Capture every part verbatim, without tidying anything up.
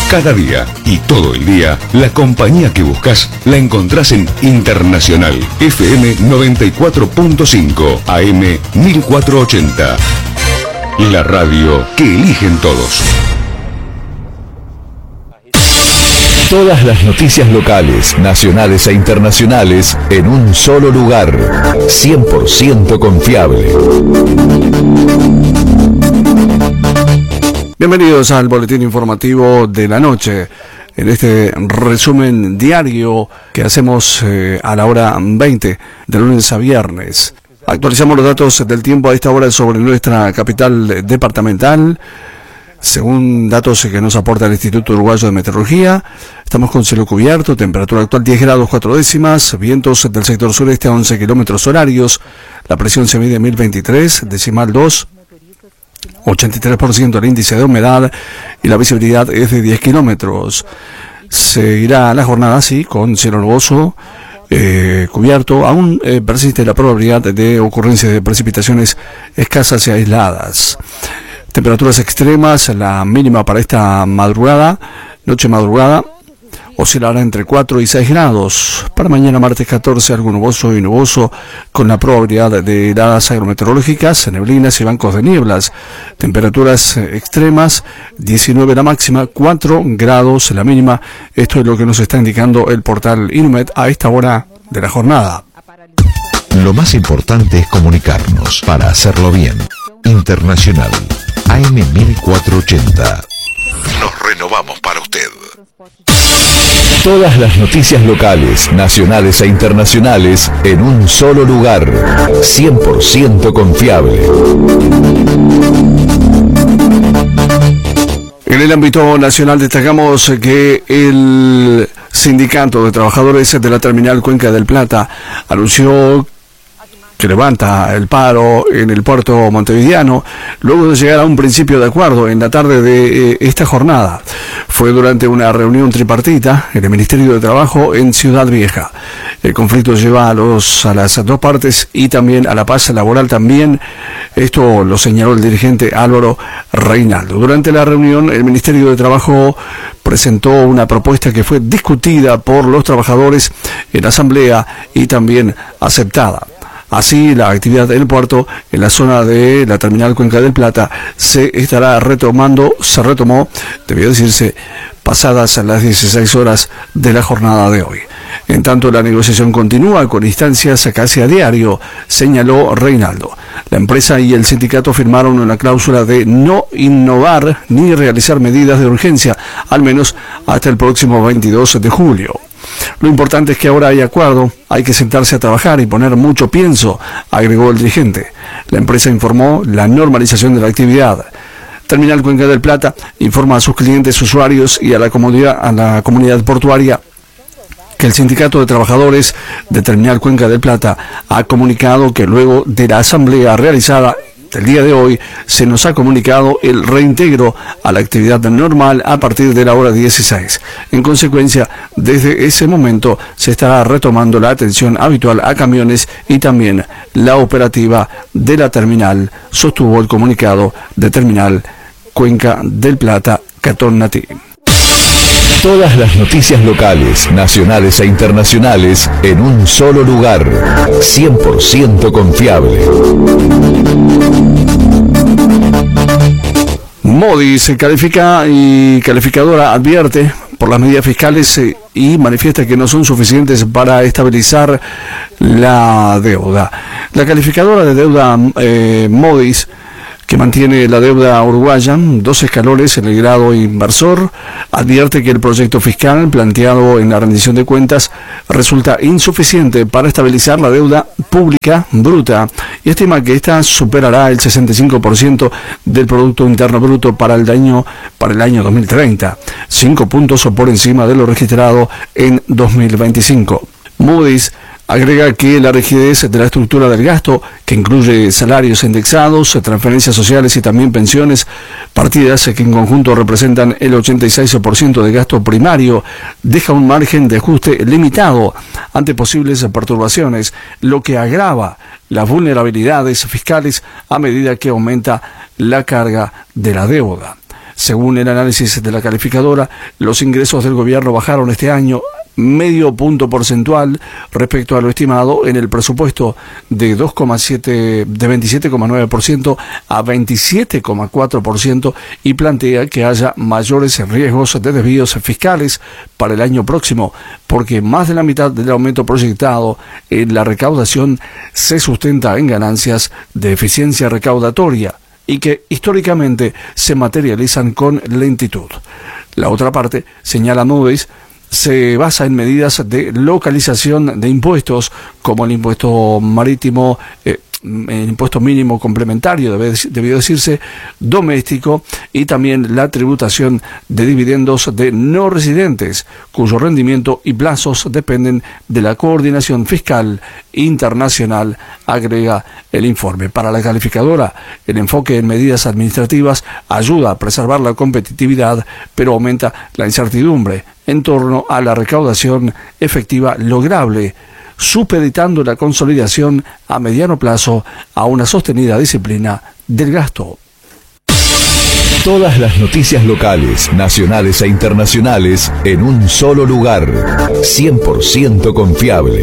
Cada día y todo el día, la compañía que buscas la encontrás en Internacional F M noventa y cuatro punto cinco, A M mil cuatrocientos ochenta. La radio que eligen todos. Todas las noticias locales, nacionales e internacionales en un solo lugar. cien por ciento confiable. Bienvenidos al boletín informativo de la noche. En este resumen diario que hacemos eh, a la hora veinte, de lunes a viernes. Actualizamos los datos del tiempo a esta hora sobre nuestra capital departamental. Según datos que nos aporta el Instituto Uruguayo de Meteorología, estamos con cielo cubierto, temperatura actual diez grados cuatro décimas, vientos del sector sureste a once kilómetros horarios, la presión se mide mil veintitrés, decimal dos, ochenta y tres por ciento el índice de humedad y la visibilidad es de diez kilómetros. Seguirá la jornada así, con cielo nuboso, eh, cubierto, aún eh, persiste la probabilidad de ocurrencia de precipitaciones escasas y aisladas. Temperaturas extremas, la mínima para esta madrugada, noche madrugada, oscilará entre cuatro y seis grados. Para mañana martes catorce, algo nuboso y nuboso, con la probabilidad de heladas agrometeorológicas, neblinas y bancos de nieblas. Temperaturas extremas, diecinueve la máxima, cuatro grados la mínima. Esto es lo que nos está indicando el portal Inumet a esta hora de la jornada. Lo más importante es comunicarnos para hacerlo bien. Internacional, A M mil cuatrocientos ochenta. Nos renovamos para usted. Todas las noticias locales, nacionales e internacionales en un solo lugar. cien por ciento confiable. En el ámbito nacional destacamos que el Sindicato de Trabajadores de la Terminal Cuenca del Plata anunció que levanta el paro en el puerto montevideano, luego de llegar a un principio de acuerdo en la tarde de eh, esta jornada. Fue durante una reunión tripartita en el Ministerio de Trabajo en Ciudad Vieja. El conflicto lleva a, los, a las dos partes y también a la paz laboral también. Esto lo señaló el dirigente Álvaro Reinaldo. Durante la reunión, el Ministerio de Trabajo presentó una propuesta que fue discutida por los trabajadores en la asamblea y también aceptada. Así, la actividad del puerto en la zona de la terminal Cuenca del Plata se estará retomando, se retomó, debió decirse, pasadas las dieciséis horas de la jornada de hoy. En tanto, la negociación continúa con instancias casi a diario, señaló Reinaldo. La empresa y el sindicato firmaron una cláusula de no innovar ni realizar medidas de urgencia, al menos hasta el próximo veintidós de julio. Lo importante es que ahora hay acuerdo, hay que sentarse a trabajar y poner mucho pienso, agregó el dirigente. La empresa informó la normalización de la actividad. Terminal Cuenca del Plata informa a sus clientes, usuarios y a la comunidad, a la comunidad portuaria que el Sindicato de Trabajadores de Terminal Cuenca del Plata ha comunicado que luego de la asamblea realizada el día de hoy se nos ha comunicado el reintegro a la actividad normal a partir de la hora dieciséis. En consecuencia, desde ese momento se estará retomando la atención habitual a camiones y también la operativa de la terminal, sostuvo el comunicado de Terminal Cuenca del Plata, Catón Natí. Todas las noticias locales, nacionales e internacionales en un solo lugar. cien por ciento confiable. Modi se califica y calificadora advierte por las medidas fiscales eh, y manifiesta que no son suficientes para estabilizar la deuda. La calificadora de deuda eh, Moody's, que mantiene la deuda uruguaya, dos escalones en el grado inversor, advierte que el proyecto fiscal planteado en la rendición de cuentas resulta insuficiente para estabilizar la deuda pública bruta y estima que esta superará el sesenta y cinco por ciento del Producto Interno Bruto para el año, para el año dos mil treinta, cinco puntos por encima de lo registrado en dos mil veinticinco. Moody's agrega que la rigidez de la estructura del gasto, que incluye salarios indexados, transferencias sociales y también pensiones, partidas que en conjunto representan el ochenta y seis por ciento de gasto primario, deja un margen de ajuste limitado ante posibles perturbaciones, lo que agrava las vulnerabilidades fiscales a medida que aumenta la carga de la deuda. Según el análisis de la calificadora, los ingresos del gobierno bajaron este año medio punto porcentual respecto a lo estimado en el presupuesto de dos coma siete de veintisiete coma nueve por ciento a veintisiete coma cuatro por ciento y plantea que haya mayores riesgos de desvíos fiscales para el año próximo, porque más de la mitad del aumento proyectado en la recaudación se sustenta en ganancias de eficiencia recaudatoria y que históricamente se materializan con lentitud. La otra parte, señala Moody's, se basa en medidas de localización de impuestos, como el impuesto marítimo, eh, el impuesto mínimo complementario, debe, debió decirse, doméstico, y también la tributación de dividendos de no residentes, cuyo rendimiento y plazos dependen de la coordinación fiscal internacional, agrega el informe. Para la calificadora, el enfoque en medidas administrativas ayuda a preservar la competitividad, pero aumenta la incertidumbre en torno a la recaudación efectiva lograble, supeditando la consolidación a mediano plazo a una sostenida disciplina del gasto. Todas las noticias locales, nacionales e internacionales en un solo lugar. cien por ciento confiable.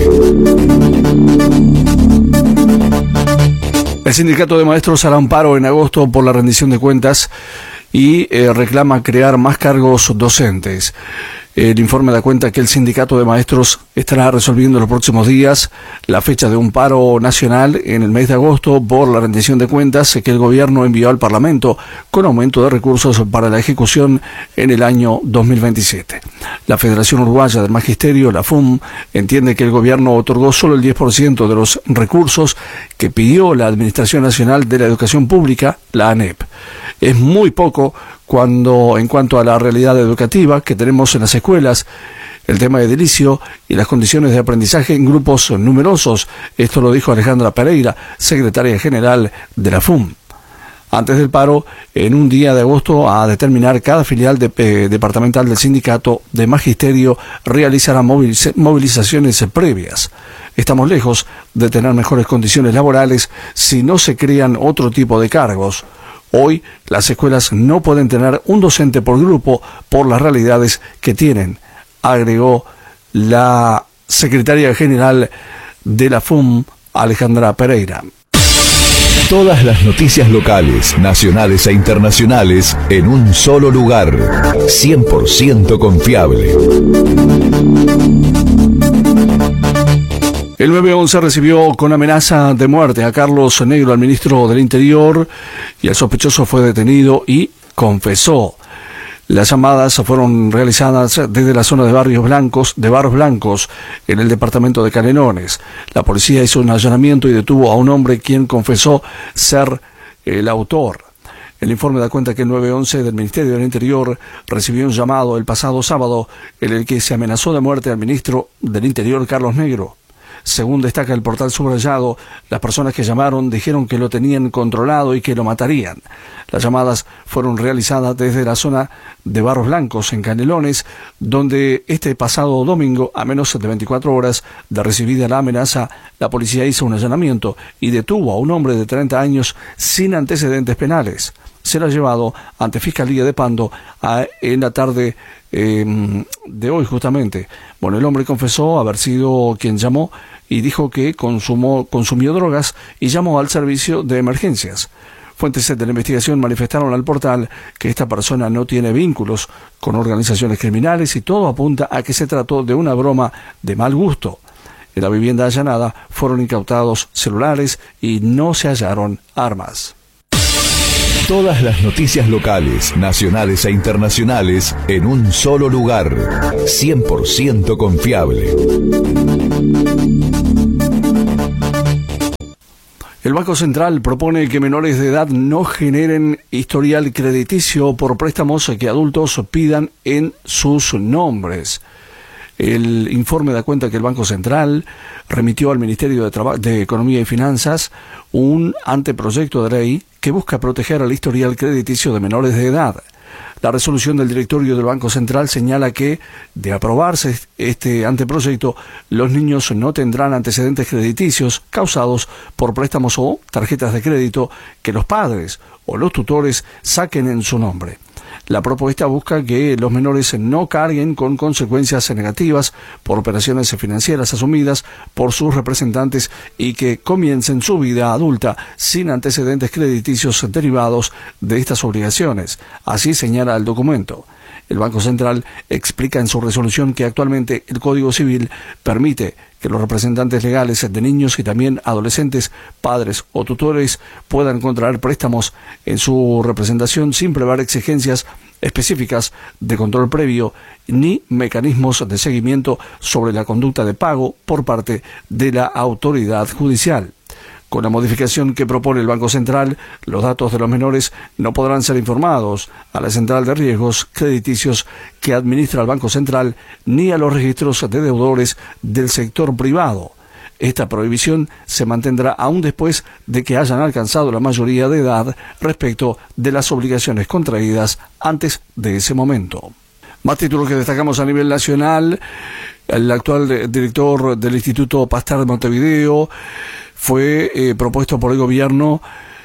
El sindicato de maestros hará un paro en agosto por la rendición de cuentas y eh, reclama crear más cargos docentes. El informe da cuenta que el sindicato de maestros estará resolviendo en los próximos días la fecha de un paro nacional en el mes de agosto por la rendición de cuentas que el gobierno envió al Parlamento con aumento de recursos para la ejecución en el año dos mil veintisiete. La Federación Uruguaya del Magisterio, la F U M, entiende que el gobierno otorgó solo el diez por ciento de los recursos que pidió la Administración Nacional de la Educación Pública, la ANEP. Es muy poco cuando, en cuanto a la realidad educativa que tenemos en las escuelas, el tema de edilicio y las condiciones de aprendizaje en grupos numerosos. Esto lo dijo Alejandra Pereira, secretaria general de la F U M. Antes del paro, en un día de agosto, a determinar cada filial de, eh, departamental del sindicato de magisterio realizará moviliz- movilizaciones previas. Estamos lejos de tener mejores condiciones laborales si no se crean otro tipo de cargos. Hoy las escuelas no pueden tener un docente por grupo por las realidades que tienen, agregó la secretaria general de la F U M, Alejandra Pereira. Todas las noticias locales, nacionales e internacionales en un solo lugar. cien por ciento confiable. El nueve once recibió con amenaza de muerte a Carlos Negro, al ministro del Interior, y el sospechoso fue detenido y confesó. Las llamadas fueron realizadas desde la zona de Barrios Blancos, de Barros Blancos, en el departamento de Canelones. La policía hizo un allanamiento y detuvo a un hombre quien confesó ser el autor. El informe da cuenta que el nueve once del Ministerio del Interior recibió un llamado el pasado sábado en el que se amenazó de muerte al ministro del Interior, Carlos Negro. Según destaca el portal subrayado, las personas que llamaron dijeron que lo tenían controlado y que lo matarían. Las llamadas fueron realizadas desde la zona de Barros Blancos, en Canelones, donde este pasado domingo, a menos de veinticuatro horas de recibida la amenaza, la policía hizo un allanamiento y detuvo a un hombre de treinta años sin antecedentes penales. Será llevado ante Fiscalía de Pando a, en la tarde eh, de hoy justamente. Bueno, el hombre confesó haber sido quien llamó y dijo que consumó, consumió drogas y llamó al servicio de emergencias. Fuentes de la investigación manifestaron al portal que esta persona no tiene vínculos con organizaciones criminales y todo apunta a que se trató de una broma de mal gusto. En la vivienda allanada fueron incautados celulares y no se hallaron armas. Todas las noticias locales, nacionales e internacionales en un solo lugar. cien por ciento confiable. El Banco Central propone que menores de edad no generen historial crediticio por préstamos que adultos pidan en sus nombres. El informe da cuenta que el Banco Central remitió al Ministerio de, Traba- de Economía y Finanzas un anteproyecto de ley que busca proteger el historial crediticio de menores de edad. La resolución del directorio del Banco Central señala que, de aprobarse este anteproyecto, los niños no tendrán antecedentes crediticios causados por préstamos o tarjetas de crédito que los padres o los tutores saquen en su nombre. La propuesta busca que los menores no carguen con consecuencias negativas por operaciones financieras asumidas por sus representantes y que comiencen su vida adulta sin antecedentes crediticios derivados de estas obligaciones. Así señala el documento. El Banco Central explica en su resolución que actualmente el Código Civil permite que los representantes legales de niños y también adolescentes, padres o tutores puedan contraer préstamos en su representación sin prever exigencias específicas de control previo ni mecanismos de seguimiento sobre la conducta de pago por parte de la autoridad judicial. Con la modificación que propone el Banco Central, los datos de los menores no podrán ser informados a la central de riesgos crediticios que administra el Banco Central ni a los registros de deudores del sector privado. Esta prohibición se mantendrá aún después de que hayan alcanzado la mayoría de edad respecto de las obligaciones contraídas antes de ese momento. Más títulos que destacamos a nivel nacional. El actual director del Instituto Pasteur de Montevideo fue eh, propuesto por el gobierno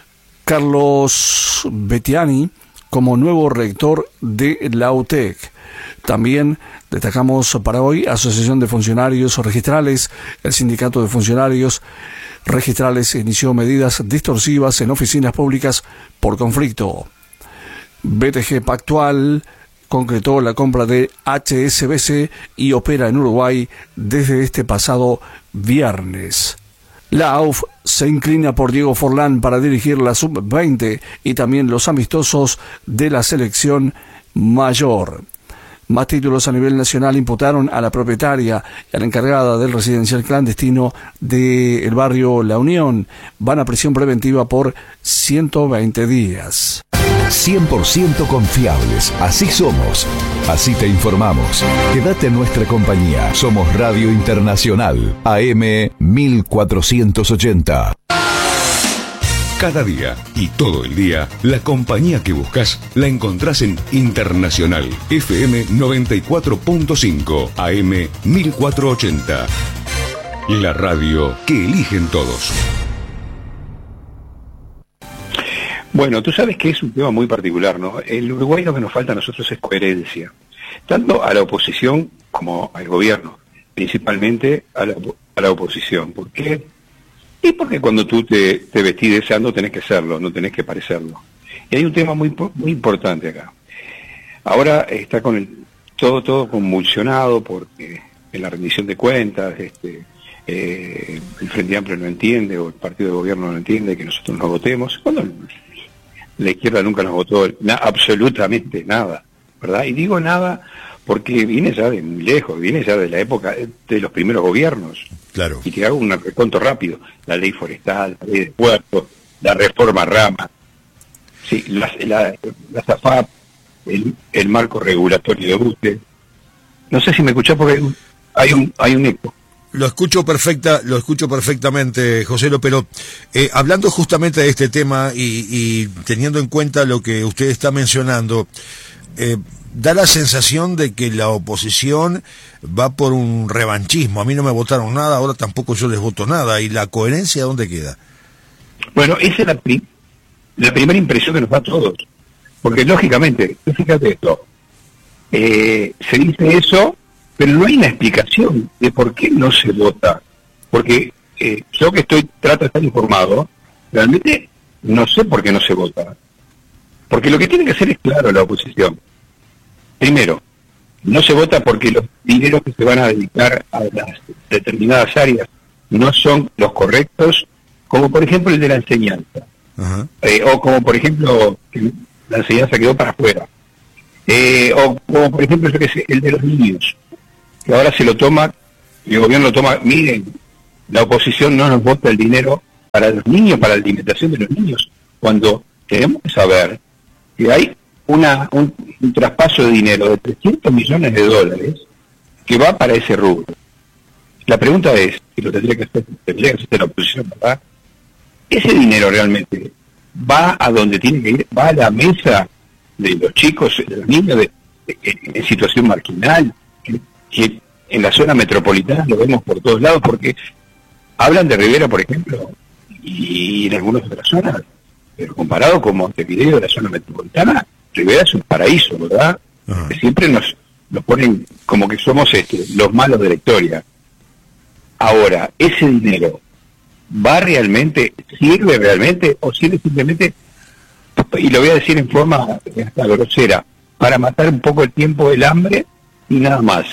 Carlos Bettiani como nuevo rector de la U T E C. También destacamos para hoy Asociación de Funcionarios Registrales. El Sindicato de Funcionarios Registrales inició medidas distorsivas en oficinas públicas por conflicto. B T G Pactual concretó la compra de H S B C y opera en Uruguay desde este pasado viernes. La A U F se inclina por Diego Forlán para dirigir la sub veinte y también los amistosos de la selección mayor. Más títulos a nivel nacional. Imputaron a la propietaria y a la encargada del residencial clandestino del barrio La Unión. Van a prisión preventiva por ciento veinte días. cien por ciento confiables, así somos, así te informamos. Quédate en nuestra compañía. Somos Radio Internacional, A M mil cuatrocientos ochenta. Cada día y todo el día, la compañía que buscas la encontrás en Internacional, F M noventa y cuatro punto cinco, A M mil cuatrocientos ochenta. La radio que eligen todos. Bueno, tú sabes que es un tema muy particular, ¿no? El Uruguay lo que nos falta a nosotros es coherencia, tanto a la oposición como al gobierno, principalmente a la, a la oposición. ¿Por qué? Y porque cuando tú te, te vestís deseando tenés que serlo, no tenés que parecerlo. Y hay un tema muy muy importante acá. Ahora está con el todo todo convulsionado porque en la rendición de cuentas este eh, el Frente Amplio no entiende, o el partido de gobierno no entiende que nosotros nos votemos. Cuando la izquierda nunca nos votó na, absolutamente nada, ¿verdad? Y digo nada porque viene ya de muy lejos, viene ya de la época de los primeros gobiernos. Claro. Y te hago un reconto rápido: la ley forestal, la ley de puertos, la reforma Rama, sí, la, la, la SAFAP, el, el marco regulatorio de buque. No sé si me escuchás porque hay un, hay un, hay un eco. Lo escucho perfecta, lo escucho perfectamente, Joselo, pero eh, hablando justamente de este tema y, y teniendo en cuenta lo que usted está mencionando, eh, da la sensación de que la oposición va por un revanchismo. A mí no me votaron nada, ahora tampoco yo les voto nada. ¿Y la coherencia dónde queda? Bueno, esa es la, pri la primera impresión que nos da a todos. Porque lógicamente, fíjate esto, eh, se dice eso, pero no hay una explicación de por qué no se vota. Porque eh, yo que estoy trato de estar informado, realmente no sé por qué no se vota. Porque lo que tiene que hacer es claro la oposición. Primero, no se vota porque los dineros que se van a dedicar a las determinadas áreas no son los correctos, como por ejemplo el de la enseñanza. Uh-huh. eh, o como por ejemplo que la enseñanza quedó para afuera. Eh, o como por ejemplo yo que sé, el de los niños, que ahora se lo toma, y el gobierno lo toma. Miren, la oposición no nos vota el dinero para los niños, para la alimentación de los niños, cuando tenemos que saber que hay una un, un traspaso de dinero de trescientos millones de dólares que va para ese rubro. La pregunta es, y lo tendría que hacer, tendría que hacer la oposición, ¿verdad? ¿Ese dinero realmente va a donde tiene que ir? ¿Va a la mesa de los chicos, de los niños de, de, de, en situación marginal? Que, que en la zona metropolitana lo vemos por todos lados, porque hablan de Rivera, por ejemplo, y en algunas otras zonas, pero comparado con Montevideo, la zona metropolitana, Rivera es un paraíso, ¿verdad? Ajá. Que siempre nos, nos ponen como que somos este, los malos de la historia. Ahora, ese dinero va realmente, sirve realmente, o sirve simplemente, y lo voy a decir en forma hasta grosera, para matar un poco el tiempo del hambre y nada más.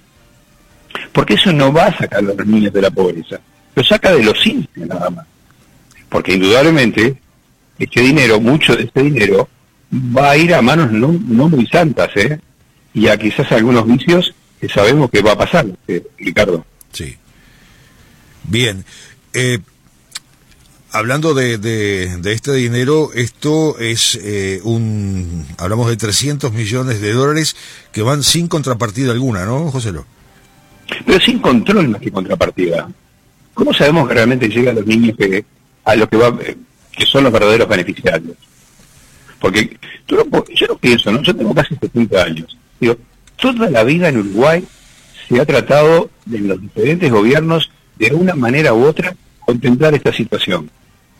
Porque eso no va a sacar a los niños de la pobreza, lo saca de los índices nada más. Porque indudablemente, este dinero, mucho de este dinero, va a ir a manos no, no muy santas, ¿eh? Y a quizás algunos vicios que sabemos que va a pasar, eh, Ricardo. Sí. Bien. Eh, hablando de, de, de este dinero, esto es eh, un... Hablamos de trescientos millones de dólares que van sin contrapartida alguna, ¿no, Joselo? Pero sin control más que contrapartida. ¿Cómo sabemos que realmente llega a los niños que a los que va que son los verdaderos beneficiarios? Porque tú no, yo no pienso, ¿no? Yo tengo casi setenta años. Digo, toda la vida en Uruguay se ha tratado de los diferentes gobiernos de una manera u otra contemplar esta situación.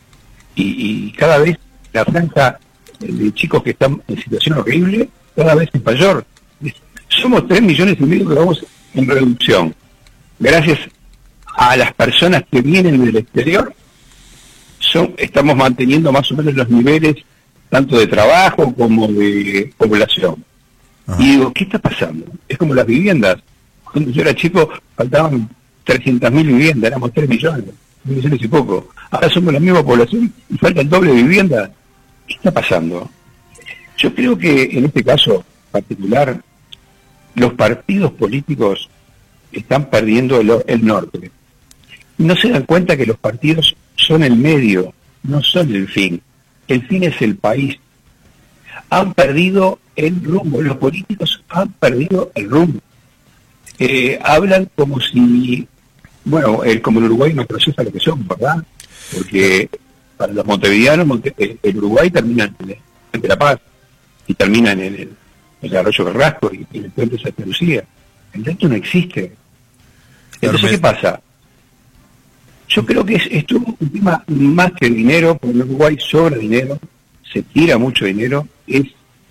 Y, y cada vez la franja de chicos que están en situación horrible cada vez es mayor. Somos tres millones y medio que vamos en reducción. Gracias a las personas que vienen del exterior, son, estamos manteniendo más o menos los niveles tanto de trabajo como de población. Ajá. Y digo, ¿qué está pasando? Es como las viviendas. Cuando yo era chico faltaban trescientas mil viviendas, éramos tres millones, tres millones y poco. Ahora somos la misma población y falta el doble de viviendas. ¿Qué está pasando? Yo creo que en este caso particular, los partidos políticos están perdiendo el, el norte. No se dan cuenta que los partidos son el medio, no son el fin. El fin es el país. Han perdido el rumbo, los políticos han perdido el rumbo. Eh, hablan como si, bueno, el, como el Uruguay no procesa lo que son, ¿verdad? Porque para los montevideanos, Monte, el, el Uruguay termina en, en La Paz y termina en el, en el Arroyo Carrasco y, y en el puente de Santa Lucía. El resto no existe. Entonces, ¿qué pasa? Yo creo que es, esto es un tema más que el dinero, porque en Uruguay sobra dinero, se tira mucho dinero, es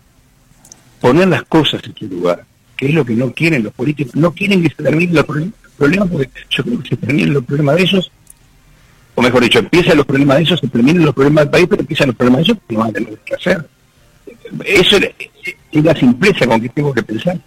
poner las cosas en su lugar, que es lo que no quieren los políticos. No quieren que se terminen los problemas, porque yo creo que se terminen los problemas de ellos, o mejor dicho, empiezan los problemas de ellos, se terminan los problemas del país, pero empiezan los problemas de ellos, que no van a tener que hacer. Eso es, es la simpleza con que tengo que pensar.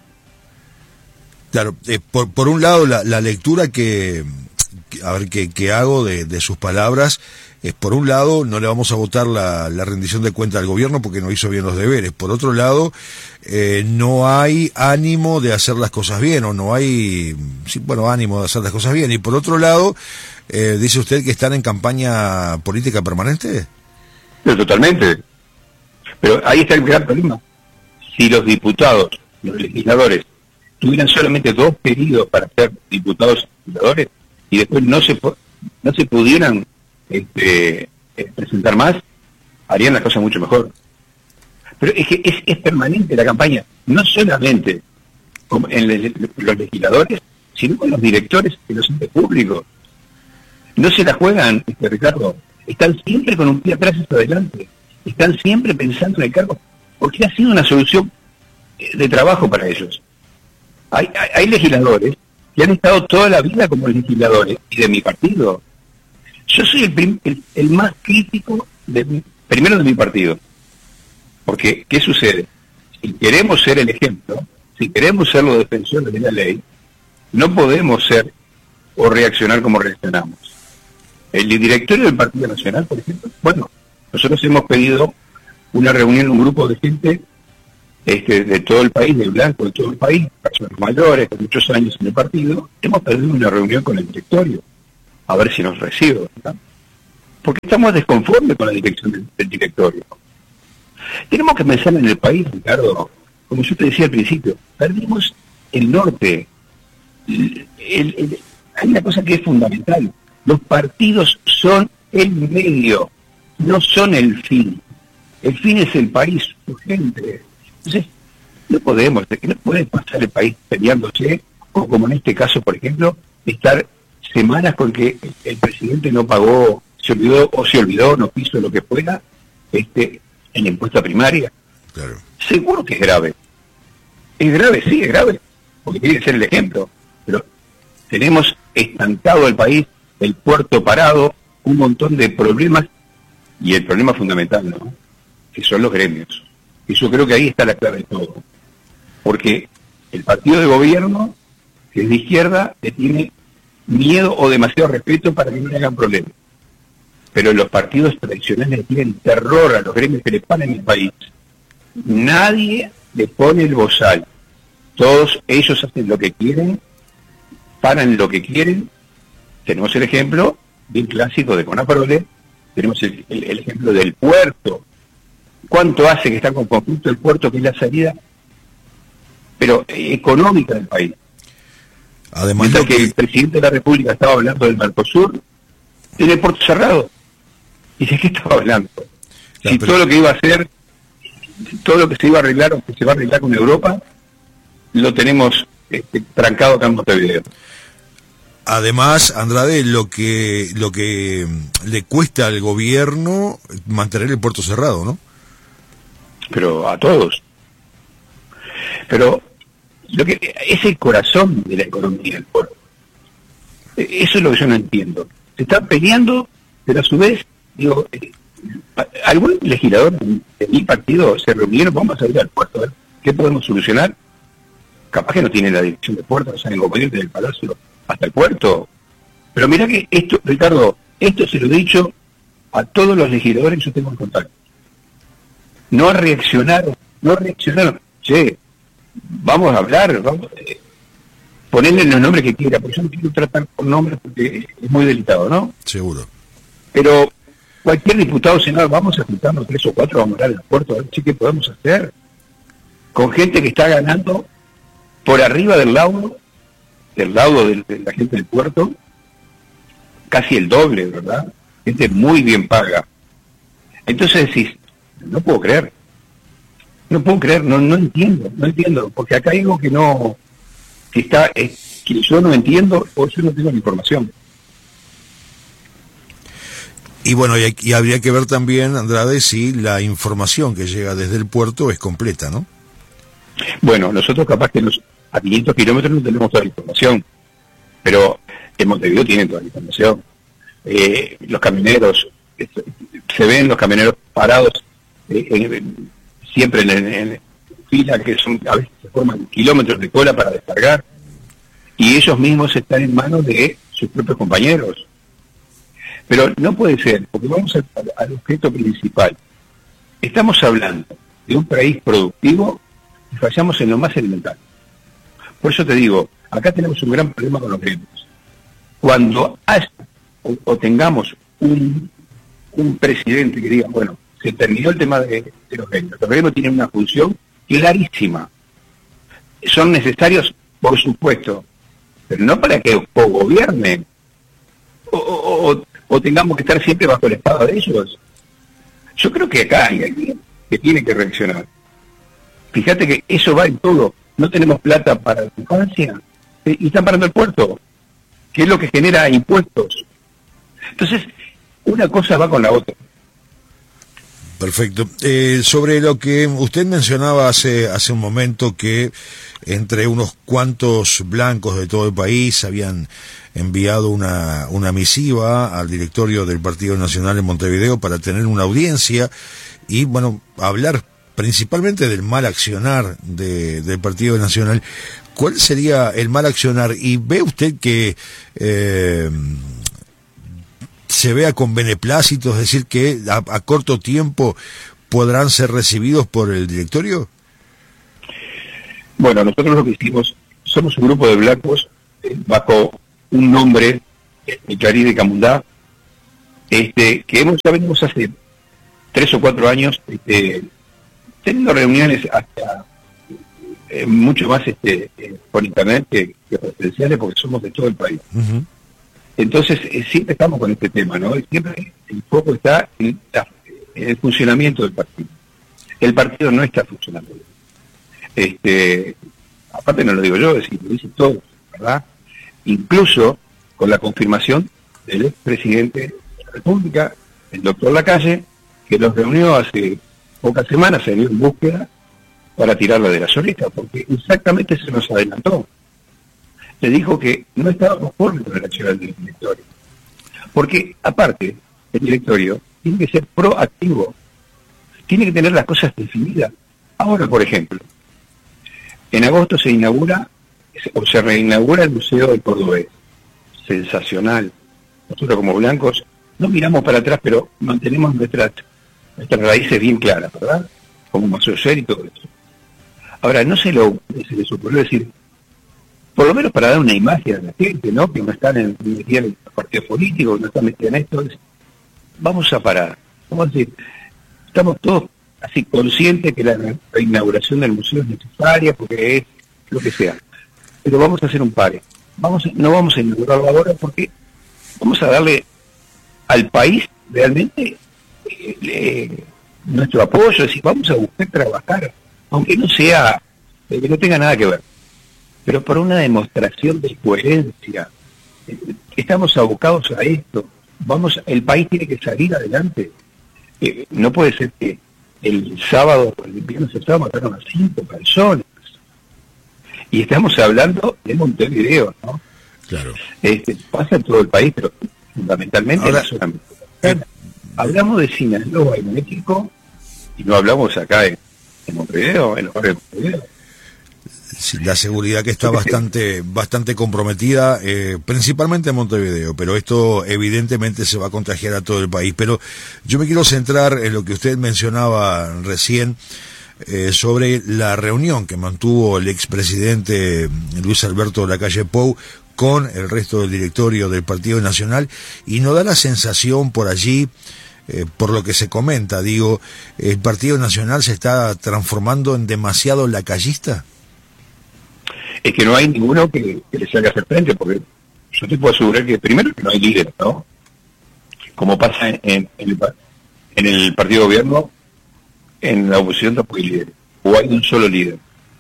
Claro, eh, por, por un lado, la, la lectura que, que, a ver, que, que hago de, de sus palabras es, por un lado, no le vamos a votar la, la rendición de cuenta al gobierno porque no hizo bien los deberes. Por otro lado, eh, no hay ánimo de hacer las cosas bien, o no hay, sí, bueno, ánimo de hacer las cosas bien. Y por otro lado, eh, dice usted que están en campaña política permanente. Pero totalmente. Pero ahí está el gran problema. Si los diputados, los legisladores, tuvieran solamente dos periodos para ser diputados y legisladores y después no se no se pudieran este, presentar más, harían las cosas mucho mejor. Pero es que es, es permanente la campaña, no solamente con, en le, los legisladores, sino con los directores de los entes públicos. No se la juegan, este, Ricardo, están siempre con un pie atrás y hacia adelante, están siempre pensando en el cargo, porque ha sido una solución de trabajo para ellos. Hay, hay, hay legisladores que han estado toda la vida como legisladores, y de mi partido. Yo soy el, prim, el, el más crítico, de mi, primero de mi partido. Porque, ¿qué sucede? Si queremos ser el ejemplo, si queremos ser los defensores de la ley, no podemos ser o reaccionar como reaccionamos. El directorio del Partido Nacional, por ejemplo, bueno, nosotros hemos pedido una reunión, un grupo de gente Este, de todo el país, de blanco de todo el país, personas mayores, con muchos años en el partido, hemos pedido una reunión con el directorio, a ver si nos recibe, ¿verdad? Porque estamos desconformes con la dirección del, del directorio. Tenemos que pensar en el país, Ricardo, como yo te decía al principio, perdimos el norte. El, el, el, hay una cosa que es fundamental, los partidos son el medio, no son el fin. El fin es el país, su gente. Entonces, no podemos, no puede pasar el país peleándose, o como en este caso, por ejemplo, estar semanas con que el presidente no pagó, se olvidó o se olvidó, no quiso lo que fuera, este, en la impuesta primaria. Claro. Seguro que es grave. Es grave, sí, es grave, porque tiene que ser el ejemplo. Pero tenemos estancado el país, el puerto parado, un montón de problemas, y el problema fundamental, ¿no?, que son los gremios. Y yo creo que ahí está la clave de todo. Porque el partido de gobierno, que es de izquierda, le tiene miedo o demasiado respeto para que no le hagan problemas. Pero los partidos tradicionales le tienen terror a los gremios que le paran en el país. Nadie le pone el bozal. Todos ellos hacen lo que quieren, paran lo que quieren. Tenemos el ejemplo bien clásico de Conaprole, tenemos el, el, el ejemplo del puerto. ¿Cuánto hace que está con conflicto el puerto, que es la salida, pero eh, económica del país? Además, mientras que... que el presidente de la República estaba hablando del Mercosur, tiene el puerto cerrado. ¿Y de qué estaba hablando? La si pre... todo lo que iba a hacer, todo lo que se iba a arreglar o que se va a arreglar con Europa, lo tenemos este, trancado acá en Montevideo. Además, Andrade, lo que lo que le cuesta al gobierno mantener el puerto cerrado, ¿no? Pero a todos. Pero lo que es el corazón de la economía del puerto. Eso es lo que yo no entiendo. Se están peleando, pero a su vez, digo, eh, algún legislador de mi partido se reunieron, vamos a ir al puerto, a ver qué podemos solucionar. Capaz que no tiene la dirección de puerto, o sea, el gobierno del Palacio hasta el puerto. Pero mirá que esto, Ricardo, esto se lo he dicho a todos los legisladores que yo tengo en contacto. No reaccionaron, no reaccionaron. Che, vamos a hablar, vamos, eh, ponerle los nombres que quiera, porque yo no quiero tratar con nombres porque es muy delicado, ¿no? Seguro. Pero cualquier diputado, senador, vamos a juntarnos tres o cuatro, vamos a hablar al puerto, a ver che, qué podemos hacer con gente que está ganando por arriba del laudo, del laudo de, de la gente del puerto, casi el doble, ¿verdad? Gente muy bien paga. Entonces decís, no puedo creer, no puedo creer, no no entiendo, no entiendo, porque acá hay algo que no, que está, eh, que yo no entiendo, o yo no tengo la información. Y bueno, y, y habría que ver también, Andrade, si la información que llega desde el puerto es completa, ¿no? Bueno, nosotros capaz que los, a quinientos kilómetros no tenemos toda la información, pero en Montevideo tienen toda la información. Eh, los camioneros, eh, se ven los camioneros parados eh, en, siempre en, en, en fila, que son a veces se forman kilómetros de cola para descargar, y ellos mismos están en manos de sus propios compañeros. Pero no puede ser, porque vamos al, al objeto principal. Estamos hablando de un país productivo y fallamos en lo más elemental. Por eso te digo, acá tenemos un gran problema con los gremios. Cuando haya o, o tengamos un, un presidente que diga, bueno, se terminó el tema de, de los gremios. Los gremios tienen una función clarísima. Son necesarios, por supuesto, pero no para que o gobiernen o, o, o, o tengamos que estar siempre bajo la espada de ellos. Yo creo que acá hay alguien que tiene que reaccionar. Fíjate que eso va en todo. No tenemos plata para la infancia y están parando el puerto, que es lo que genera impuestos. Entonces, una cosa va con la otra. Perfecto. Eh, sobre lo que usted mencionaba hace hace un momento, que entre unos cuantos blancos de todo el país habían enviado una, una misiva al directorio del Partido Nacional en Montevideo para tener una audiencia y, bueno, hablar principalmente del mal accionar de, del Partido Nacional. ¿Cuál sería el mal accionar? ¿Y ve usted que eh, se vea con beneplácito, es decir, que a, a corto tiempo podrán ser recibidos por el directorio? Bueno, nosotros lo que hicimos, somos un grupo de blancos eh, bajo un nombre, eh, Claride Camundá, este, que hemos, ya venimos hace tres o cuatro años este, teniendo reuniones hasta eh, mucho más este, eh, por internet que, que presenciales, porque somos de todo el país. Uh-huh. Entonces, eh, siempre estamos con este tema, ¿no? Y siempre el foco está en, la, en el funcionamiento del partido. El partido no está funcionando. Este, aparte no lo digo yo, es decir, lo dicen todos, ¿verdad? Incluso con la confirmación del expresidente de la República, el doctor Lacalle, que los reunió hace pocas semanas se dio en búsqueda para tirarla de la solita, porque exactamente se nos adelantó. Le dijo que no estaba conforme con el accionar del directorio. Porque, aparte, el directorio tiene que ser proactivo, tiene que tener las cosas definidas. Ahora, por ejemplo, en agosto se inaugura, o se reinaugura el Museo del Cordobés. Sensacional. Nosotros como blancos no miramos para atrás, pero mantenemos nuestras, nuestras raíces bien claras, ¿verdad? Como Masoyer y todo eso. Ahora, no se, lo, se les ocurrió decir, por lo menos para dar una imagen a la gente, ¿no? Que no están en, en los partidos políticos, no están metidos en esto. Es, vamos a parar. Vamos a decir, estamos todos así conscientes que la reinauguración del museo es necesaria, porque es lo que sea. Pero vamos a hacer un pare. Vamos, no vamos a inaugurarlo ahora porque vamos a darle al país realmente eh, eh, nuestro apoyo, es decir, vamos a buscar trabajar, aunque no sea, eh, que no tenga nada que ver, pero por una demostración de coherencia. Eh, estamos abocados a esto, vamos, el país tiene que salir adelante. Eh, no puede ser que el sábado, el viernes el sábado mataron a cinco personas. Y estamos hablando de Montevideo, ¿no? Claro. Este, pasa en todo el país, pero fundamentalmente Ahora, en la zona metropolitana. Hablamos de Sinaloa y México, y no hablamos acá en, en Montevideo, en los barrios de Montevideo. Sí, la seguridad que está bastante bastante comprometida, eh, principalmente en Montevideo, pero esto evidentemente se va a contagiar a todo el país. Pero yo me quiero centrar en lo que usted mencionaba recién, Eh, sobre la reunión que mantuvo el expresidente Luis Alberto Lacalle Pou con el resto del directorio del Partido Nacional, y no da la sensación por allí, eh, por lo que se comenta, digo, ¿el Partido Nacional se está transformando en demasiado lacayista? Es que no hay ninguno que, que le salga a hacer frente, porque yo te puedo asegurar que primero que no hay líder, ¿no? Como pasa en, en, en, el, en el partido de gobierno, en la oposición tampoco hay líder, o hay un solo líder.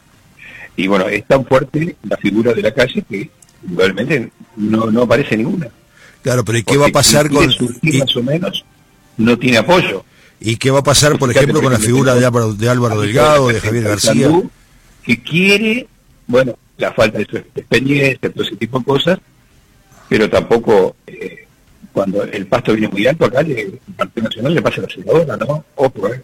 Y bueno, es tan fuerte la figura de Lacalle que realmente no, no aparece ninguna. Claro, pero ¿y qué va a pasar con...? Y, más o menos no tiene apoyo. ¿Y qué va a pasar, por ejemplo, con la figura de Álvaro, de Álvaro Delgado, de Javier García? Que quiere, bueno, la falta de su experiencia, todo ese tipo de cosas, pero tampoco, eh, cuando el pasto viene muy alto, acá el Partido Nacional le pasa a la senadora, ¿no? Ojo, ¿eh?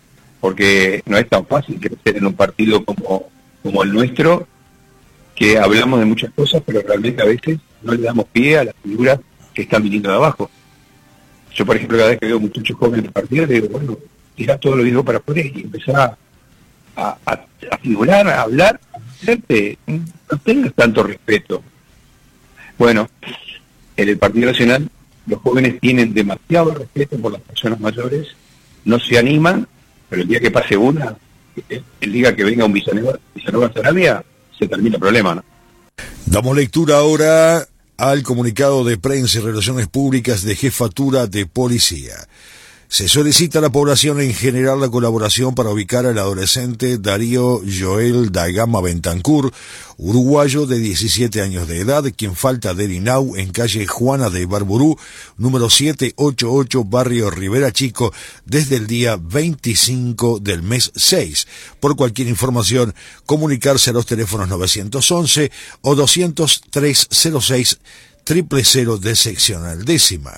Porque no es tan fácil crecer en un partido como, como el nuestro, que hablamos de muchas cosas, pero realmente a veces no le damos pie a las figuras que están viniendo de abajo. Yo, por ejemplo, cada vez que veo muchachos jóvenes en el partido, le digo, bueno, tira todo lo digo para afuera y empezar a, a, a figurar, a hablar, a hacerte, no tengas tanto respeto. Bueno, en el Partido Nacional los jóvenes tienen demasiado respeto por las personas mayores, no se animan, pero el día que pase una, el día que venga un Villanueva, Villanueva Sarabia, se termina el problema, ¿no? Damos lectura ahora al comunicado de prensa y relaciones públicas de Jefatura de Policía. Se solicita a la población en general la colaboración para ubicar al adolescente Darío Joel da Gama Bentancur, uruguayo de diecisiete años de edad, quien falta del INAU en calle Juana de Barburú, número setecientos ochenta y ocho, barrio Rivera Chico, desde el día veinticinco del mes seis. Por cualquier información, comunicarse a los teléfonos novecientos once o doscientos tres cero seis cero cero cero de seccional décima.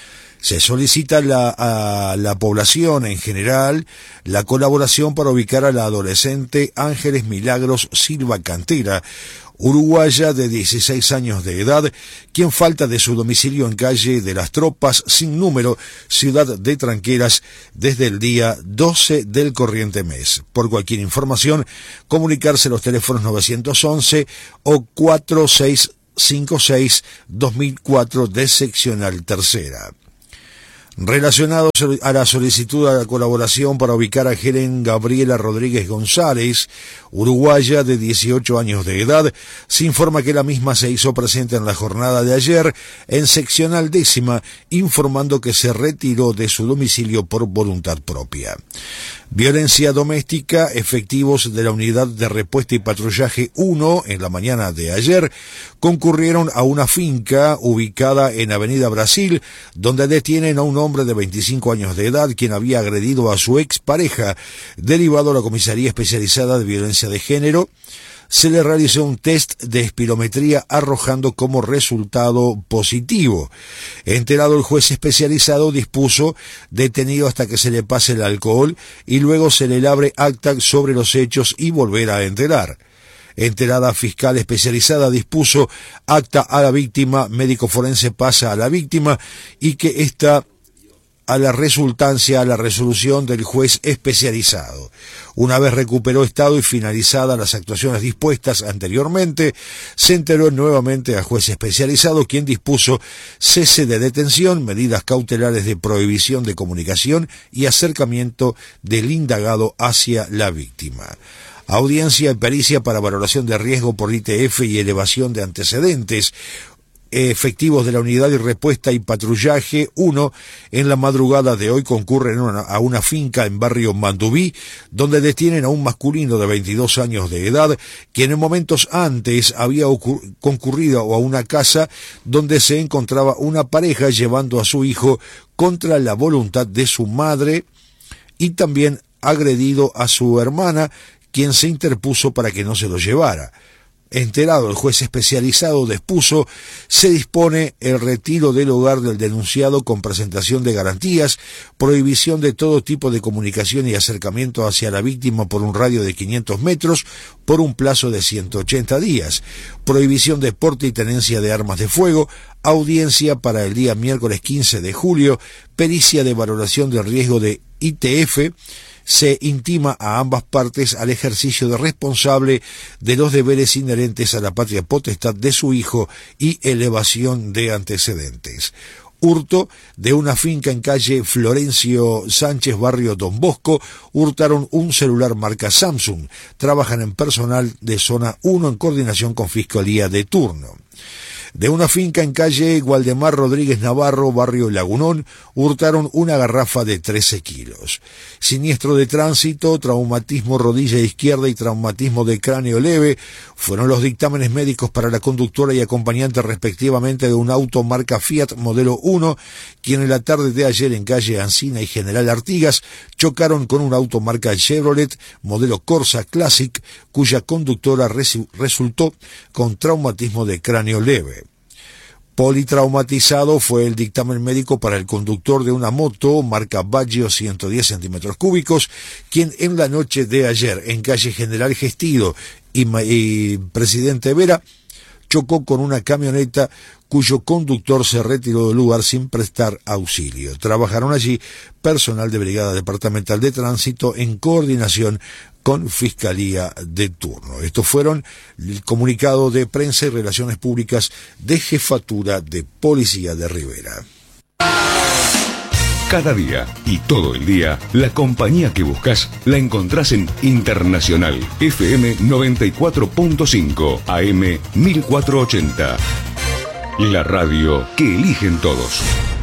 Se solicita la, a la población en general la colaboración para ubicar a la adolescente Ángeles Milagros Silva Cantera, uruguaya de dieciséis años de edad, quien falta de su domicilio en calle de las Tropas, sin número, ciudad de Tranqueras, desde el día doce del corriente mes. Por cualquier información, comunicarse a los teléfonos novecientos once o cuatro seis cinco seis dos mil cuatro de seccional tercera. Relacionados a la solicitud de la colaboración para ubicar a Helen Gabriela Rodríguez González, uruguaya de dieciocho años de edad, se informa que la misma se hizo presente en la jornada de ayer en seccional décima, informando que se retiró de su domicilio por voluntad propia. Violencia doméstica, efectivos de la Unidad de Respuesta y Patrullaje uno en la mañana de ayer concurrieron a una finca ubicada en Avenida Brasil, donde detienen a un hombre de veinticinco años de edad, quien había agredido a su expareja. Derivado a la Comisaría Especializada de Violencia de Género, se le realizó un test de espirometría arrojando como resultado positivo. Enterado, el juez especializado dispuso detenido hasta que se le pase el alcohol y luego se le labre acta sobre los hechos y volver a enterar. Enterada, fiscal especializada dispuso acta a la víctima, médico forense pasa a la víctima y que ésta a la resultancia a la resolución del juez especializado. Una vez recuperó estado y finalizadas las actuaciones dispuestas anteriormente, se enteró nuevamente al juez especializado, quien dispuso cese de detención, medidas cautelares de prohibición de comunicación y acercamiento del indagado hacia la víctima. Audiencia y pericia para valoración de riesgo por I T F y elevación de antecedentes. Efectivos de la unidad de respuesta y patrullaje uno en la madrugada de hoy concurren a una, a una finca en barrio Mandubí, donde detienen a un masculino de veintidós años de edad, quien en momentos antes había concurrido a una casa donde se encontraba una pareja llevando a su hijo contra la voluntad de su madre y también agredido a su hermana, quien se interpuso para que no se lo llevara. Enterado, el juez especializado dispuso, se dispone el retiro del hogar del denunciado con presentación de garantías, prohibición de todo tipo de comunicación y acercamiento hacia la víctima por un radio de quinientos metros por un plazo de ciento ochenta días, prohibición de porte y tenencia de armas de fuego, audiencia para el día miércoles quince de julio, pericia de valoración del riesgo de I T F. Se intima a ambas partes al ejercicio de responsable de los deberes inherentes a la patria potestad de su hijo y elevación de antecedentes. Hurto de una finca en calle Florencio Sánchez, barrio Don Bosco, hurtaron un celular marca Samsung. Trabajan en personal de zona uno en coordinación con Fiscalía de turno. De una finca en calle Gualdemar Rodríguez Navarro, barrio Lagunón, hurtaron una garrafa de trece kilos. Siniestro de tránsito, traumatismo rodilla izquierda y traumatismo de cráneo leve fueron los dictámenes médicos para la conductora y acompañante respectivamente de un auto marca Fiat modelo uno, quien en la tarde de ayer en calle Ancina y General Artigas chocaron con un auto marca Chevrolet modelo Corsa Classic, cuya conductora resu- resultó con traumatismo de cráneo leve. Politraumatizado fue el dictamen médico para el conductor de una moto marca Baggio ciento diez centímetros cúbicos, quien en la noche de ayer en calle General Gestido y, y Presidente Vera chocó con una camioneta cuyo conductor se retiró del lugar sin prestar auxilio. Trabajaron allí personal de Brigada Departamental de Tránsito en coordinación con Fiscalía de turno. Estos fueron el comunicado de prensa y relaciones públicas de Jefatura de Policía de Rivera. Cada día y todo el día, la compañía que buscas la encontrás en Internacional F M noventa y cuatro punto cinco, A M mil cuatrocientos ochenta. La radio que eligen todos.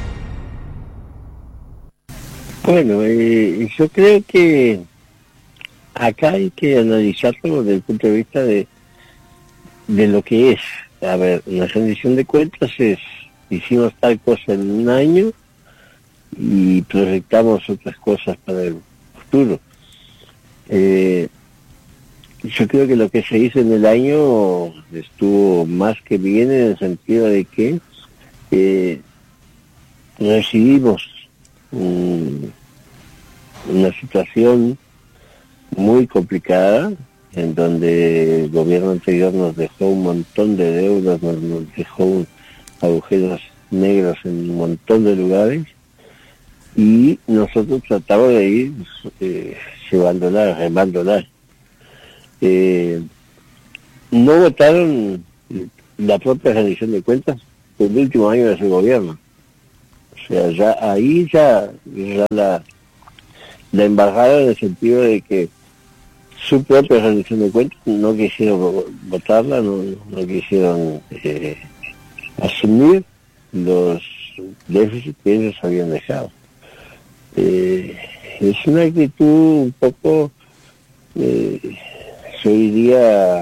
Bueno, eh, yo creo que acá hay que analizarlo desde el punto de vista de, de lo que es. A ver, la rendición de cuentas es, hicimos tal cosa en un año y proyectamos otras cosas para el futuro. Eh, yo creo que lo que se hizo en el año estuvo más que bien en el sentido de que eh, recibimos um, una situación muy complicada, en donde el gobierno anterior nos dejó un montón de deudas, nos, nos dejó agujeros negros en un montón de lugares, y nosotros tratamos de ir eh, llevándola, remándola. Eh, no votaron la propia rendición de cuentas el último año de su gobierno. O sea, ya ahí ya, ya la, la embajada en el sentido de que su propia rendición de cuentas no quisieron votarla, no, no quisieron eh, asumir los déficits que ellos habían dejado. Eh, es una actitud un poco, eh, yo diría,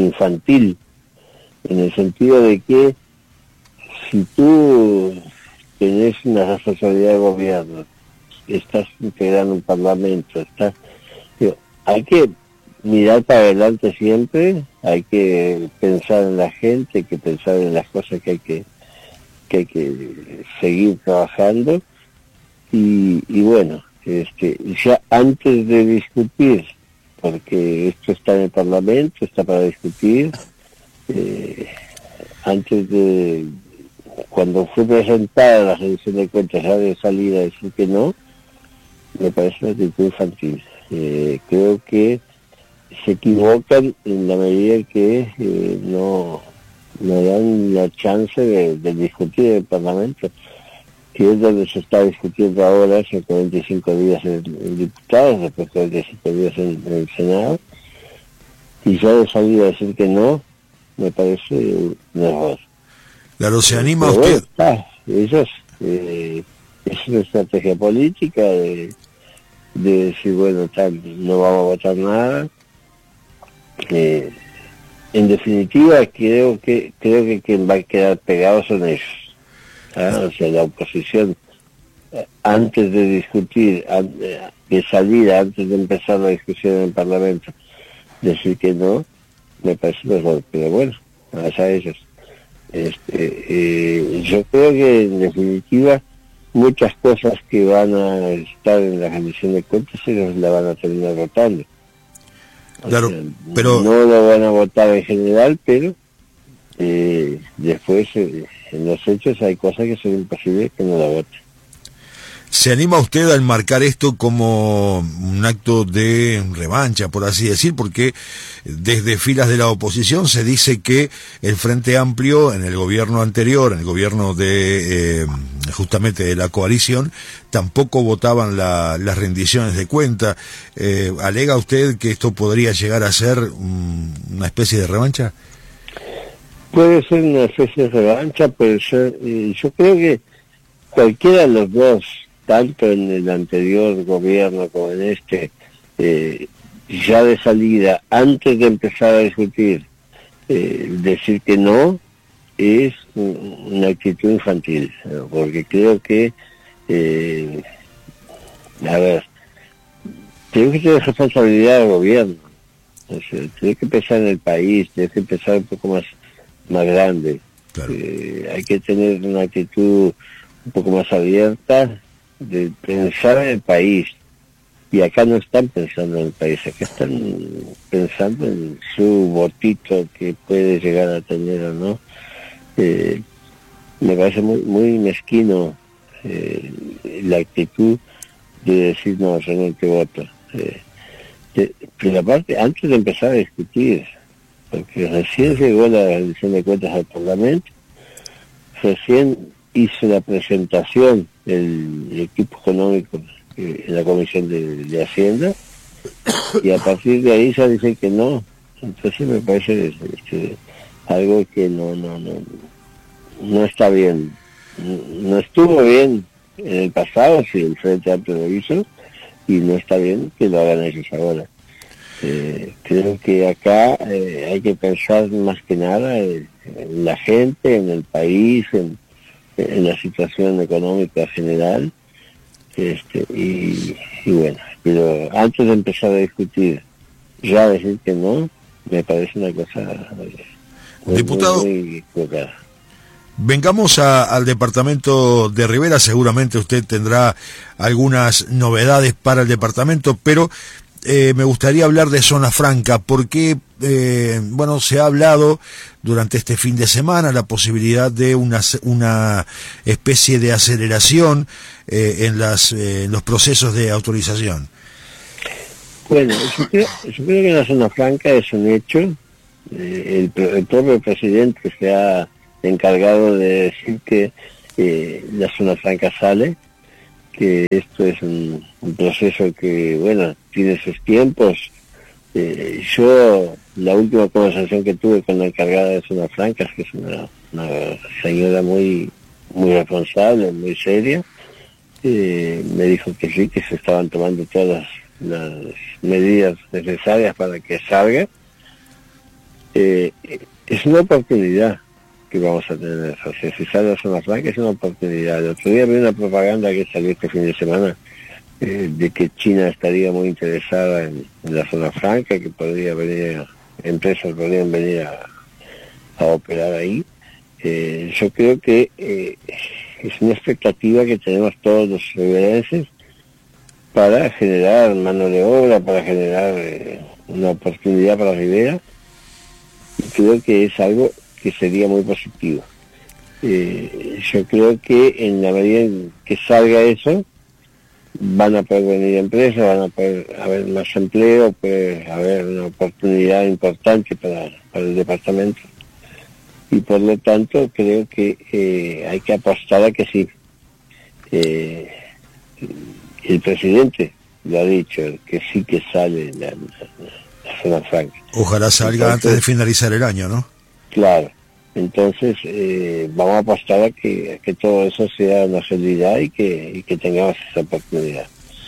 infantil, en el sentido de que si tú tenés una responsabilidad de gobierno, estás integrando un parlamento, estás, digo, hay que mirar para adelante siempre, hay que pensar en la gente, hay que pensar en las cosas que hay que que hay que seguir trabajando y, y bueno, este, ya antes de discutir, porque esto está en el Parlamento, está para discutir, eh, antes de, cuando fue presentada la rendición de cuentas ya de salida a decir que no, me parece una actitud infantil. Eh, creo que se equivocan en la medida que eh, no no dan la chance de, de discutir en el Parlamento, que es donde se está discutiendo ahora, hace cuarenta y cinco días en, en diputados, después cuarenta y cinco días en, en el Senado, y ya de salir a decir que no, me parece un error. Claro, ¿se anima Pero usted? Bueno, está, eso es, eh, es una estrategia política de, de decir, bueno, tal, no vamos a votar nada. Eh, En definitiva, creo que creo que quien va a quedar pegado son ellos. ¿Ah? O sea, la oposición, eh, antes de discutir, an- eh, de salir, antes de empezar la discusión en el Parlamento, decir que no, me parece mejor. Pero bueno, allá ellos. Este, eh, yo creo que, en definitiva, muchas cosas que van a estar en la rendición de cuentas, ellos la van a terminar votando. Claro, O sea, pero no lo van a votar en general, pero eh, después eh, en los hechos hay cosas que son imposibles que no la voten. ¿se anima usted a enmarcar esto como un acto de revancha, por así decir? Porque desde filas de la oposición se dice que el Frente Amplio en el gobierno anterior, en el gobierno de eh, justamente de la coalición, tampoco votaban la, las rendiciones de cuenta. Eh, ¿Alega usted que esto podría llegar a ser um, una especie de revancha? Puede ser una especie de revancha, pero yo, eh, yo creo que cualquiera de los dos, tanto en el anterior gobierno como en este, eh, ya de salida, antes de empezar a discutir, eh, decir que no, es una actitud infantil, porque creo que, eh, a ver, tengo que tener responsabilidad del gobierno, o sea, tengo que pensar en el país, tengo que pensar un poco más, más grande, Claro. eh, hay que tener una actitud un poco más abierta, de pensar en el país, y acá no están pensando en el país, acá están pensando en su votito que puede llegar a tener o no. Eh, me parece muy muy mezquino eh, la actitud de decir no, yo no te voto. Eh, de, pero aparte, antes de empezar a discutir, porque recién llegó la rendición de cuentas al Parlamento, recién hizo la presentación del equipo económico eh, en la Comisión de, de Hacienda, y a partir de ahí ya dicen que no. Entonces me parece este, algo que no no no no está bien. No estuvo bien en el pasado, si el Frente Amplio lo hizo, y no está bien que lo hagan ellos ahora. Eh, creo que acá eh, hay que pensar más que nada en, en la gente, en el país, en en la situación económica general, este, y, y bueno, pero antes de empezar a discutir, ya decir que no, me parece una cosa muy, Diputado, muy, muy equivocada. Vengamos a, al departamento de Rivera. Seguramente usted tendrá algunas novedades para el departamento, pero eh, me gustaría hablar de Zona Franca, porque eh, bueno, se ha hablado durante este fin de semana la posibilidad de una, una especie de aceleración eh, en, las, eh, en los procesos de autorización. Bueno, yo creo, yo creo que la Zona Franca es un hecho. Eh, el, el propio presidente se ha encargado de decir que eh, la Zona Franca sale, que esto es un, un proceso que, bueno, tiene sus tiempos. Eh, yo, la última conversación que tuve con la encargada de Zona Franca, que es una, una señora muy muy responsable, muy seria, eh, me dijo que sí, que se estaban tomando todas las, las medidas necesarias para que salga. Eh, es una oportunidad. que vamos a tener. O sea, si sale la zona franca es una oportunidad. El otro día vi una propaganda que salió este fin de semana eh, de que China estaría muy interesada en, en la zona franca, que podría venir, empresas podrían venir a, a operar ahí. Eh, yo creo que eh, es una expectativa que tenemos todos los riberenses para generar mano de obra, para generar eh, una oportunidad para Rivera, y creo que es algo que sería muy positivo. Eh, yo creo que en la medida en que salga eso, van a poder venir empresas, van a poder haber más empleo, puede haber una oportunidad importante para, para el departamento. Y por lo tanto creo que eh, hay que apostar a que sí. Eh, el presidente lo ha dicho, que sí que sale la, la, la zona franca. Ojalá salga entonces, antes de finalizar el año, ¿no? Claro. Entonces eh, vamos a apostar a que, a que todo eso sea una realidad y que, y que tengamos esa oportunidad.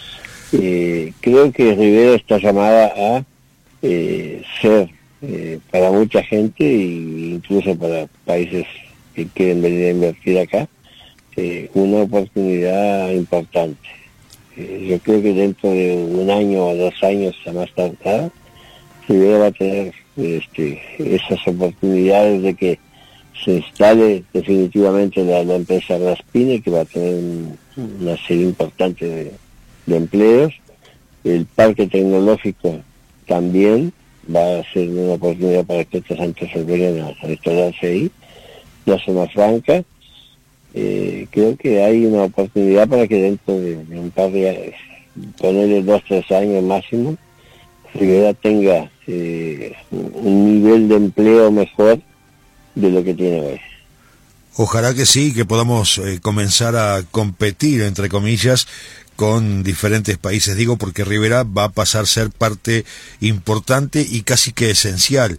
Eh, creo que Rivera está llamada a eh, ser Eh, para mucha gente e incluso para países que quieren venir a invertir acá, eh, una oportunidad importante. Eh, yo creo que dentro de un año o dos años a más tardar, Rivera va a tener este, esas oportunidades de que se instale definitivamente la, la empresa Raspine, que va a tener un, una serie importante de, de empleos. El parque tecnológico también va a ser una oportunidad para que estas empresas vengan a instalarse ahí. La zona franca, eh, creo que hay una oportunidad para que dentro de, de un par de, ponerle dos, tres años máximo, Rivera tenga eh, un nivel de empleo mejor de lo que tiene hoy. Ojalá que sí, que podamos eh, comenzar a competir, entre comillas, con diferentes países, digo, porque Rivera va a pasar a ser parte importante y casi que esencial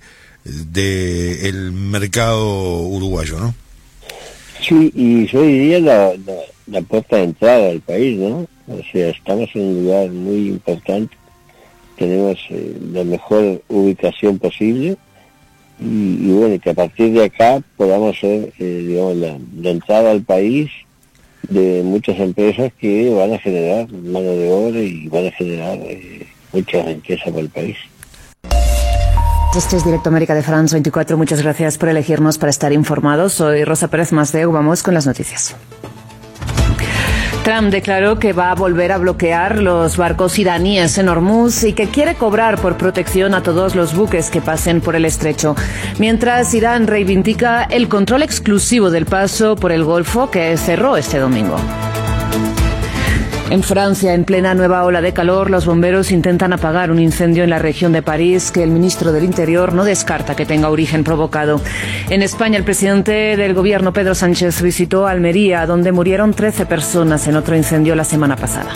del mercado uruguayo, ¿no? Sí, y yo diría la, la, la puerta de entrada al país, ¿no? O sea, estamos en un lugar muy importante, tenemos eh, la mejor ubicación posible, y, y bueno, que a partir de acá podamos ser, eh, digamos, la, la entrada al país de muchas empresas que van a generar mano de obra y van a generar eh, mucha riqueza para el país. Esto es Directo América de France veinticuatro. Muchas gracias por elegirnos para estar informados. Soy Rosa Pérez Masdeu. Vamos con las noticias. Trump declaró que va a volver a bloquear los barcos iraníes en Hormuz y que quiere cobrar por protección a todos los buques que pasen por el estrecho. Mientras Irán reivindica el control exclusivo del paso por el Golfo que cerró este domingo. En Francia, en plena nueva ola de calor, los bomberos intentan apagar un incendio en la región de París que el ministro del Interior no descarta que tenga origen provocado. En España, el presidente del gobierno, Pedro Sánchez, visitó Almería, donde murieron trece personas en otro incendio la semana pasada.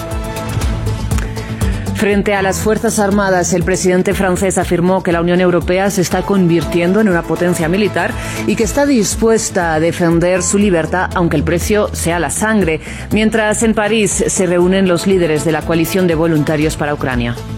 Frente a las Fuerzas Armadas, el presidente francés afirmó que la Unión Europea se está convirtiendo en una potencia militar y que está dispuesta a defender su libertad, aunque el precio sea la sangre, mientras en París se reúnen los líderes de la coalición de voluntarios para Ucrania.